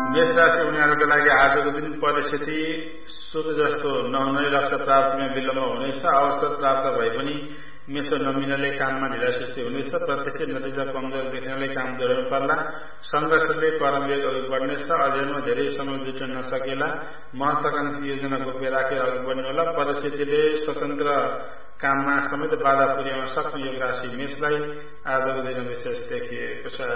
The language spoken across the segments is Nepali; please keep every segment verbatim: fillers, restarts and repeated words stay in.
मेष राशि उनीहरूको लागि आजको दिन परिस्थिति सोचे जस्तो नहुने, लक्ष्य प्राप्तिमा विलम्ब हुनेछ। अवसर प्राप्त भए पनि मेषो नमिल्नाले काममा ढिला सृष्टि हुनेछ। प्रत्यक्ष नतिजा कमजोर देख्नाले काम जोड्नु पर्ला। संघर्षले परमवेग अघि बढ्नेछ। अध्ययनमा धेरै समय जुट्न नसकेला। महत्वाकांक्षी योजना गोप्य राखेर अघि बढ्नु होला। परिस्थितिले स्वतन्त्र काममा समेत बाधा पुर्याउन सक्ने योग राशि मेषलाई आजको दिन विशेष देखिएको छ।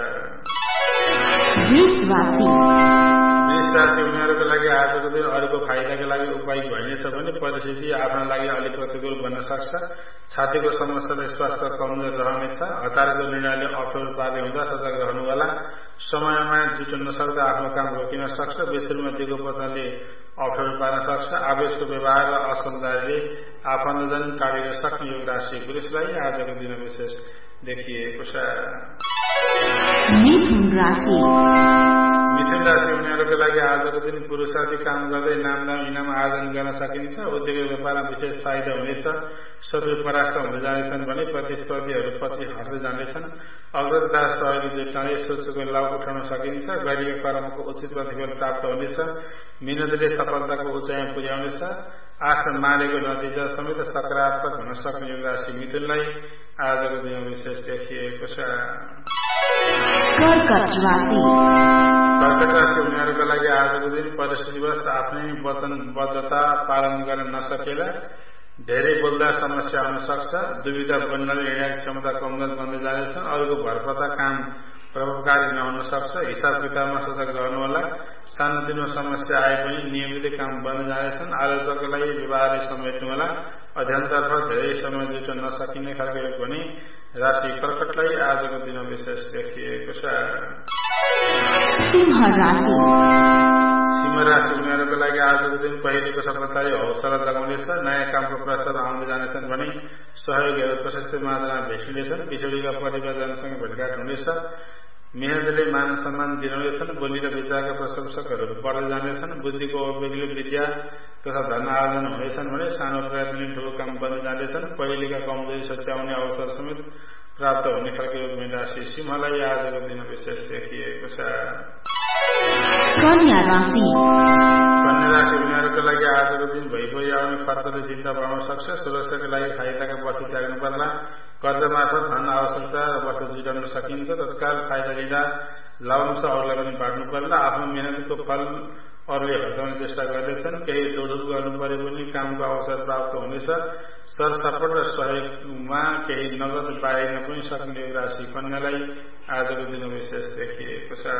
मेष राशि उनीहरूको लागि आजको दिन अरूको फाइदाका लागि उपाय भइनेछ भने परिस्थिति आफ्ना लागि अलिक प्रतिकूल बन्न सक्छ। छातीको समस्याले स्वास्थ्य कमजोर रहनेछ। हतारको निर्णयले अप्ठ्यारो पार्ने हुँदा सतर्क रहनुहोला। समयमा जुट्न नसक्दा आफ्नो काम रोकिन सक्छ। बेसुरमा दिगो पतनले अप्ठ्यारो पार्न सक्छ। आवेशको व्यवहार र असमझदारीले आफन्तजन काटिन सक्ने योग राशि पुरुषलाई आजको दिन विशेष देखिएको छ। मिथुन राशि उनीहरूको लागि आजको दिन पुरुषार्थी काम गर्दै नामदाम इनाम आर्जन गर्न सकिन्छ। उद्योग व्यापारमा विशेष फाइदा हुनेछ। शत्रु परास्त हुँदै जानेछन् भने प्रतिस्पर्धीहरू पछि हट्दै जानेछन्। अग्रता सहयोगी जुटाउने सोचको लाभ उठाउन सकिन्छ। गरिएको कर्मको उचित प्रतिफल प्राप्त हुनेछ। मिहिनेतले सफलताको उचाइमा पुर्याउनेछ। आशा मारेको नतिजा समेत सकारात्मक हुन सक्ने योग राशि मिथुनलाई आजको दिन विशेष देखिएको छ। कर्कट राशि उनीहरूको लागि आजको दिन परिस्थितिवश आफ्नै वचनबद्धता पालन गर्न नसकेला। धेरै बोल्दा समस्या हुन सक्छ। दुविधा बन्नाले निर्णय क्षमता कमजोर बन्दै जानेछन्। अरूको भरपर्दा काम प्रभावकारी नहुन सक्छ। हिसाब किताबमा सतर्क रहनुहोला। सानोतिनो समस्या आए पनि नियमित काम बन्न जानेछन्। आलोचकको लागि व्यवहारले समेट्नुहोला। अध्ययनतर्फ धेरै समय जुट्न नसकिने खालको योग भने राशि कर्कटलाई आजको दिन विशेष देखिएको छ। सिंह राशि उनीहरूको लागि आजको दिन पहिलेको सफलताले हौसला जगाउनेछ। नयाँ कामको प्रस्ताव आउँदै जानेछन् भने सहयोगीहरू प्रशस्त मात्रामा भेटिनेछन्। बिछोडीका परिवारजनसँग भेटघाट हुनेछ। मेहनतले मान सम्मान दिनुहुनेछन्। बोली र विचारका प्रशंसकहरू बढ्दै जानेछन्। बुद्धिको अभियोगले विद्या तथा धन आर्जन हुनेछन् भने सानो प्रयत्नले ठूलो काम बन्न जानेछन्। पहिलेका कमजोरी सच्याउने अवसर समेत प्राप्त हुने खालको योग राशि सिंहलाई आजको दिन विशेष देखिएको छ। कन्या राशि उनीहरूको लागि आजको दिन भइगई आउने खर्चले चिन्ता बढाउन सक्छ। सुरक्षाको लागि फाइदाका वस्तु त्याग्नु पर्ला। कर्ज मार्फत धन आवश्यकता र वस्तु जुटाउन सकिन्छ। तत्काल फाइदा लिँदा लाभांश अरूलाई पनि बाँड्नु पर्ला। आफ्नो मेहनतको फल अरूले हटाउने चेष्टा गर्दैछन्। केही दोधुप गर्नु परे पनि कामको अवसर प्राप्त हुनेछ। सरसफल र सहयोगमा केही नगद बाहिर पनि सक्ने योग राशि कन्यालाई आजको दिन विशेष देखिएको छ।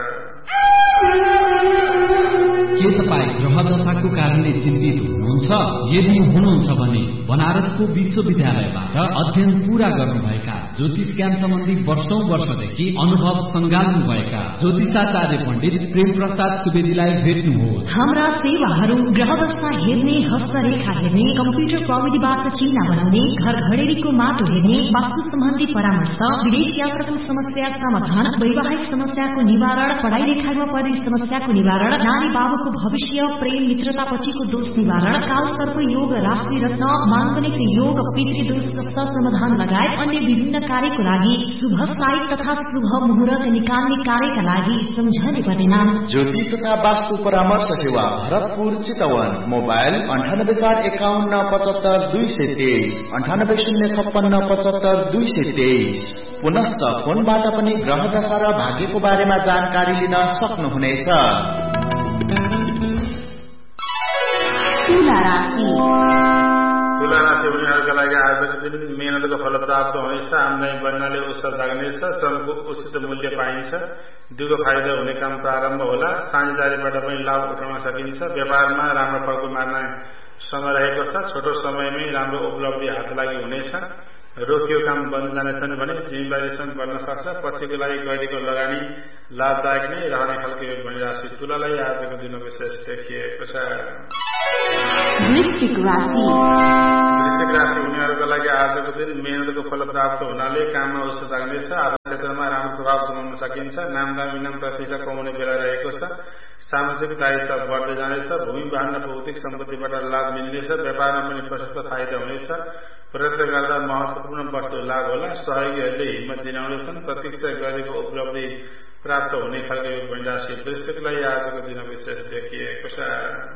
के तपाईँ ग्रह दशाको कारणले चिन्तित हुनुहुन्छ? यदि हुनुहुन्छ भने बनारसको विश्वविद्यालयबाट अध्ययन पूरा गर्नुभएका ज्योतिष ज्ञान सम्बन्धी वर्षौं वर्षदेखि अनुभव संगाल्नुभएका ज्योतिषाचार्य पण्डित प्रेम प्रसाद सुवेदीलाई भेट्नुहोस्। हाम्रा सेवाहरू ग्रह दशा हेर्ने, हस्तरेखा हेर्ने, कम्प्युटर प्रविधिबाट चिन्ह बनाउने, घर घडेरीको माटो हेर्ने, वास्तु सम्बन्धी परामर्श, विदेश यात्राको समस्या समाधान, वैवाहिक समस्याको निवारण, पढाइ लेखाइमा पर्ने समस्याको निवारण, नानी बाबुको भविष्य, प्रेम मित्रता पछिको दोष निवारण, कालसर्प योग, राशि रत्न, माङ्गलिक योग, पितृदोष समाधान लगायत अन्य विभिन्न कार्यको लागि शुभ साई तथा शुभ मुहुर्त निकाल्ने कार्यका लागि सम्झने पर्ने नाम ज्योतिष तथा वास्तु परामर्श सेवा भरतपुर चितवन। मोबाइल अन्ठानब्बे चार एकाउन्न पचहत्तर दुई सय तेइस अन्ठानब्बे शून्य छप्पन्न पचहत्तर दुई सय तेइस। पुनश्च फोनबाट पनि ग्रह दशा र भाग्यको बारेमा जानकारी लिन सक्नुहुनेछ। तुला राशि उनीहरूका लागि आजको दिन मेहनतको फल प्राप्त हुनेछ। आमदानी बढ्नाले उत्साह जाग्नेछ। श्रमको उचित मूल्य पाइन्छ। दुगो फाइदा हुने काम प्रारम्भ होला। साझेदारीबाट पनि लाभ उठाउन सकिन्छ। व्यापारमा राम्रो फलको मार्न समय रहेको छ। छोटो समयमै राम्रो उपलब्धि हात लागि हुनेछ। रोकियो काम बन्न जानेछन् भने जिम्मेवारीसँग बन्न सक्छ। पछिको लागि गरेको लगानी लाभदायक नै रहने खालको योग भनी राशि तुलालाई आजको दिन विशेष देखिएको छ। वृश्चिक राशि उनीहरूको लागि आजको दिन मेहनतको फल प्राप्त हुनाले काममा उत्साह जाग्नेछ। आफ्नो क्षेत्रमा राम्रो प्रभाव जमाउन सकिन्छ। नामदाम इनाम प्रतिष्ठा कमाउने बेला रहेको छ। सामाजिक दायित्व बढ्दै जानेछ। भूमि वाहन र भौतिक सम्पत्तिबाट लाभ मिल्नेछ। व्यापारमा पनि प्रशस्त फाइदा हुनेछ। प्रयत्न गर्दा महत्वपूर्ण वस्तु लाभ होला। सहयोगीहरूले हिम्मत दिलाउनेछन्। प्रतीक्षा गरेको उपलब्धि प्राप्त हुने खालको योग बनी राशि वृश्चिकलाई आजको दिन विशेष देखिएको छ।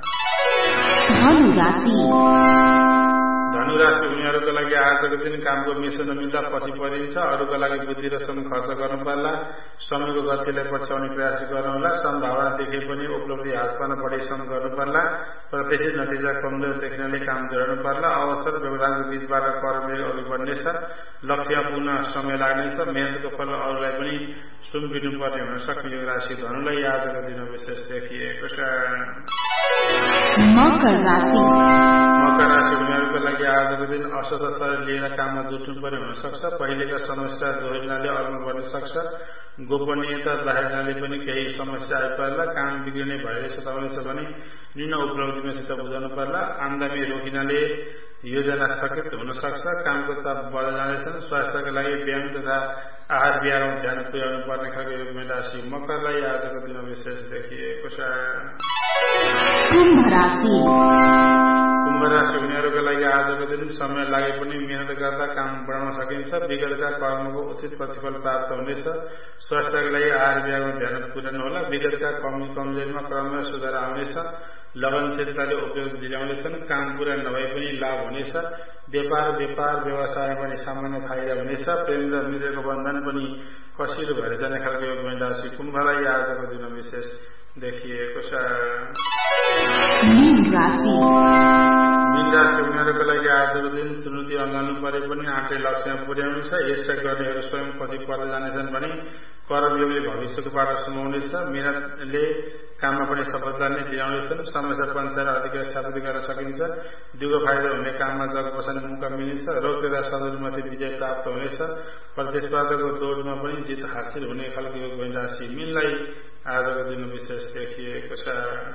धनुराशि उनीहरूको लागि आजको दिन कामको मिसो नमिल्दा पछि परिन्छ। अरूका लागि बुद्धि र श्रम खर्च गर्नु पर्ला। समयको गतिलाई पछ्याउने प्रयास गर्नुहोला। सम्भावना देखे पनि उपलब्धि हात पार्न बढी श्रम गर्नु पर्ला। प्रत्याशित नतिजा कमजोर देखिनाले काम जोड्नु पर्ला। अवसर व्यवधानको बीचबाट कर्मले अघि बढ्नेछ। लक्ष्य पुग्न समय लाग्नेछ। मेहनतको फल अरूलाई पनि सुम्पिनुपर्ने हुन सक्ने यो राशि धनुलाई आजको दिन विशेष देखिएको छ। मकर राशि मकर राशि उनीहरूको लागि आजको दिन अस्वस्थ शरीर लिएर काममा जुट्नु पर्ने हुन सक्छ। पहिलेका समस्या दोहोरिनाले अघि बढ्न सक्छ। गोपनीयता बाहिरनाले पनि केही समस्या आइपर्ला। काम बिग्रिने भएर सताउनेछ भने निम्न उपलब्धिमा सित बुझाउनु पर्ला। आमदानी रोकिनाले योजना सकित हुन सक्छ। कामको चाप बढ्दै जानेछन्। स्वास्थ्यका लागि व्यायाम तथा आहार विहारमा ध्यान पुर्याउनु पर्ने खालको योगमा राशि मकरलाई आजको दिन विशेष देखिएको छ। कुम्भ राशि कुम्भ राशि उनीहरूको लागि आजको दिन समय लागे पनि मेहनत गर्दा काम बढाउन सकिन्छ। विगतका कर्मको उचित प्रतिफल प्राप्त हुनेछ। स्वास्थ्यका लागि आहार विहारमा ध्यान पुर्याउनु होला। विगतका कमी कमजोरीमा क्रममा सुधार आउनेछ। लगनशीलताले उपयोग दिलाउनेछन्। काम पूरा नभए पनि लाभ हुनेछ। व्यापार व्यापार व्यवसाय पनि सामान्य फाइदा हुनेछ। प्रेम र मित्रको बन्धन पनि कसिलो भएर जाने खालको योग बनी राशि कुम्भलाई आजको दिन विशेष देखिएको छ। मीन राशि मीन राशि उनीहरूको लागि आजको दिन चुनौती अँगाल्नु परे पनि आँटे लक्ष्यमा पुर्याउनु छ। यसै गर्नेहरू स्वयं पछि पर्दै जानेछन् भने कर्मयोगले भविष्यको बाटो सुनाउनेछ। मेहनतले काममा पनि सफलता नै दिलाउनेछन्। समस्या पञ्चायत अधिकार स्थापित गर्न सकिन्छ। दुःख फाइदा हुने काममा जग बसाउने मौका मिल्नेछ। रोग तथा शत्रुमाथि विजय प्राप्त हुनेछ। प्रतिस्पर्धाको दौडमा पनि जित हासिल हुने खालको योग बनी राशि मीनलाई आजको दिन विशेष देखिएको छ।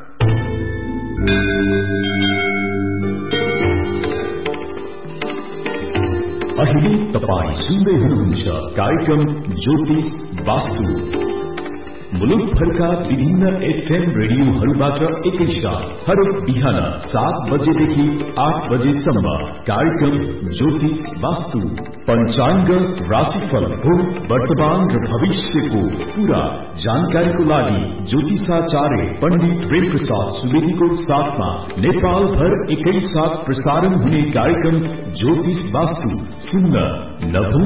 अहिले तपाईँ सुन्दै हुनुहुन्छ कार्यक्रम ज्योतिष वास्तु। मुलुकभरका विभिन्न एफएम रेडियोहरूबाट एकैसाथ हरेक बिहान सात बजेदेखि आठ बजेसम्म कार्यक्रम ज्योतिष वास्तु। पञ्चाङ्ग, राशिफल, भूल, वर्तमान र भविष्यको पूरा जानकारीको लागि ज्योतिषाचार्य पण्डित प्रेमप्रसाद सुवेदीको साथमा नेपाल भर एकैसाथ प्रसारण हुने कार्यक्रम ज्योतिष वास्तु सुन्न नभुल्नु।